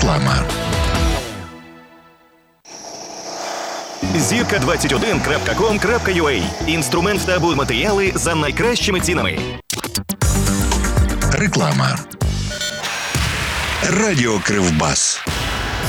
Реклама. Zirka21.com.ua. Інструмент та будматеріали за найкращими цінами. Реклама. Радіо Кривбас.